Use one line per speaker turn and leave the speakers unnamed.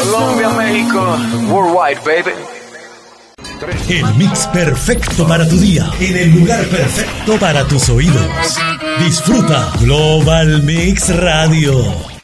Colombia, México, worldwide, baby.
El mix perfecto para tu día, en el lugar perfecto para tus oídos. Disfruta Global Mix Radio.